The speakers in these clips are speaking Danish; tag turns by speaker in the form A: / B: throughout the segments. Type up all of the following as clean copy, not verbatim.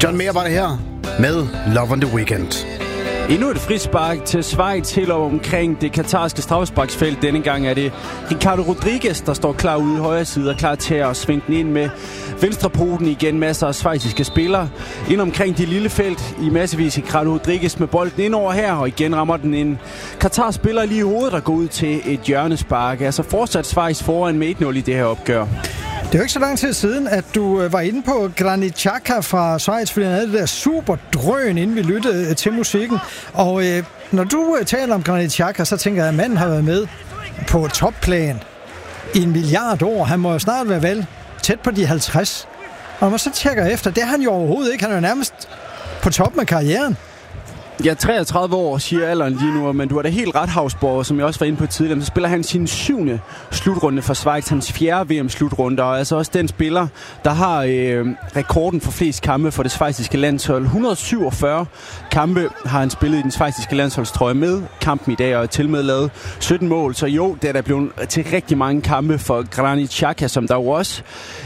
A: John Mayer var det her med Love on the Weekend.
B: Endnu et frispark til Schweiz helt omkring det katarske straffesparksfelt. Denne gang er det Ricardo Rodriguez, der står klar ude i højre side og klar til at svinge den ind med venstrepoten igen. Masser af schweiziske spillere ind omkring det lille felt i massevis. Ricardo Rodriguez med bolden ind over her, og igen rammer den en Katar-spiller lige i hovedet, der går ud til et hjørnespark. Altså fortsat Schweiz foran med 1-0 i det her opgør.
C: Det er jo ikke så lang tid siden, at du var inde på Granit Xhaka fra Schweiz, fordi han havde det der super drøn, inden vi lyttede til musikken. Og når du taler om Granit Xhaka, så tænker jeg, at manden har været med på topplan i 1 milliard år. Han må jo snart være vel tæt på de 50. Og når man så tjekker efter, det er han jo overhovedet ikke. Han er jo nærmest på toppen af karrieren.
B: Ja, 33 år, siger alderen lige nu, men du har da helt ret, Havsborg, som jeg også var inde på tidligere. Så spiller han sin 7. slutrunde for Schweiz, hans 4. VM-slutrunde, og altså også den spiller, der har rekorden for flest kampe for det schweiziske landshold. 147 kampe har han spillet i den schweiziske landsholdstrøje med kampen i dag, og til med lavet 17 mål. Så jo, det er der blevet til rigtig mange kampe for Granit Xhaka, som der jo også,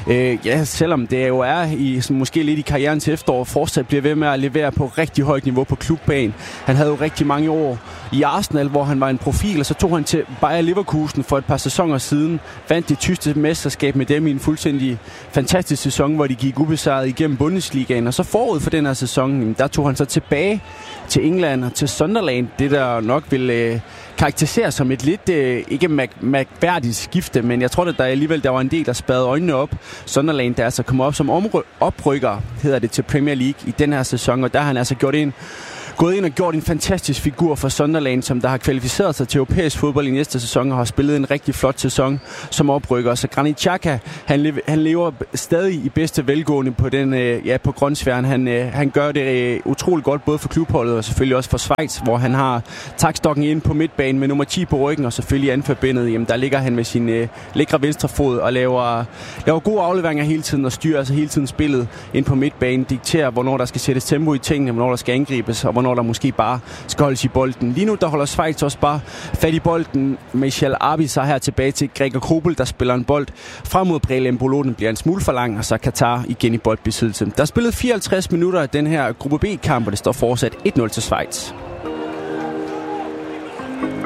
B: selvom det jo er i, måske lidt i karrierens efterår, fortsat bliver ved med at levere på rigtig højt niveau på klubbanen. Han havde jo rigtig mange år i Arsenal, hvor han var en profil, og så tog han til Bayer Leverkusen for et par sæsoner siden, vandt det tyske mesterskab med dem i en fuldstændig fantastisk sæson, hvor de gik ubesejret igennem Bundesligaen, og så forud for den her sæson, der tog han så tilbage til England og til Sunderland, det der nok vil karakteriseres som et lidt, ikke mærkværdigt skifte, men jeg tror, at der var en del, der spærrede øjnene op. Sunderland, der altså kommer op som oprykker, hedder det, til Premier League i den her sæson, og der har han altså gået ind og gjort en fantastisk figur for Sunderland, som der har kvalificeret sig til europæisk fodbold i næste sæson og har spillet en rigtig flot sæson som oprykker. Så Granit Xhaka, han lever stadig i bedste velgående på den på grønsværen. Han gør det utroligt godt både for klubholdet og selvfølgelig også for Schweiz, hvor han har takstokken inde på midtbanen med nummer 10 på ryggen og selvfølgelig anførbindet. Jamen der ligger han med sin lækre venstre fod og laver gode afleveringer hele tiden og styrer altså hele tiden spillet ind på midtbanen, dikterer hvornår der skal sættes tempo i tingene, hvornår der skal angribes og hvornår der måske bare skal holdes i bolden. Lige nu der holder Schweiz også bare fat i bolden. Michel Abi så her tilbage til Gregor Kobel, der spiller en bold frem mod Breel Embolo. Den bliver en smule for lang, og så Katar igen i boldbesiddelse. Der er spillet 54 minutter af den her gruppe B-kamp, og det står fortsat 1-0 til Schweiz.